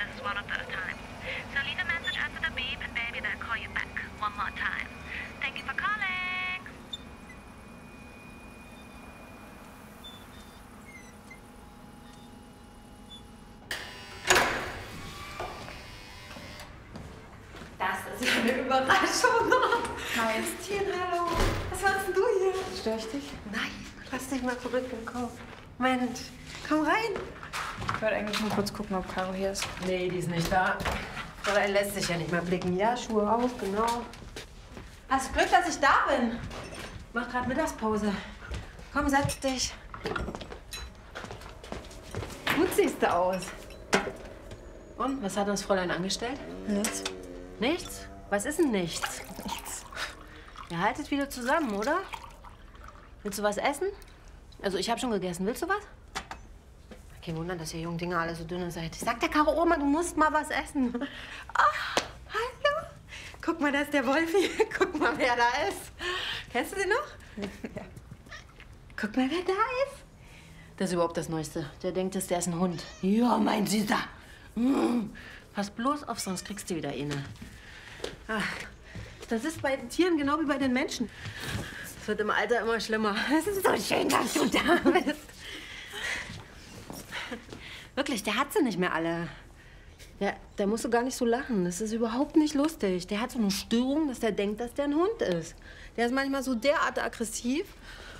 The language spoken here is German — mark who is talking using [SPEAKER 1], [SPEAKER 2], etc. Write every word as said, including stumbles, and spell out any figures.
[SPEAKER 1] is swallowed at a time. So leave a message after the beep and baby they'll call you back one more time. Thank you for calling.
[SPEAKER 2] Das ist ja eine Überraschung. Majestien, hallo. Was machst denn du hier?
[SPEAKER 3] Stör ich dich?
[SPEAKER 2] Nein, lass dich mal zurückgehen, komm. Mensch, komm rein.
[SPEAKER 3] Ich wollte eigentlich nur kurz gucken, ob Caro hier ist.
[SPEAKER 2] Nee, die ist nicht da. Aber er lässt sich ja nicht mehr blicken. Ja, Schuhe auf, genau. Hast Glück, dass ich da bin. Mach grad Mittagspause. Komm, setz dich. Gut siehst du aus. Und, was hat das Fräulein angestellt?
[SPEAKER 3] Nichts.
[SPEAKER 2] Nichts? Was ist denn nichts?
[SPEAKER 3] Nichts.
[SPEAKER 2] Ihr haltet wieder zusammen, oder? Willst du was essen? Also, ich habe schon gegessen. Willst du was? Kein Wunder, dass ihr jungen Dinger alle so dünne seid. Ich sag der Karo Oma, du musst mal was essen. Ach, hallo. Guck mal, da ist der Wolfi. Guck mal, wer da ist. Kennst du den noch?
[SPEAKER 3] Ja.
[SPEAKER 2] Guck mal, wer da ist. Das ist überhaupt das Neueste. Der denkt, dass der ist ein Hund. Ja, mein Süßer. Mm. Pass bloß auf, sonst kriegst du wieder eine. Ach, das ist bei den Tieren genau wie bei den Menschen. Es wird im Alter immer schlimmer. Es ist so schön, dass du da bist. Wirklich, der hat sie nicht mehr alle. Der, der musst du gar nicht so lachen. Das ist überhaupt nicht lustig. Der hat so eine Störung, dass der denkt, dass der ein Hund ist. Der ist manchmal so derart aggressiv.